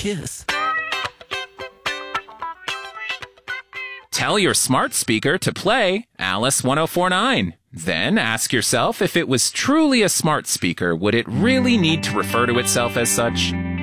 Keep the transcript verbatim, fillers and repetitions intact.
kiss. Tell your smart speaker to play Alice one oh four nine. Then ask yourself if it was truly a smart speaker, would it really need to refer to itself as such?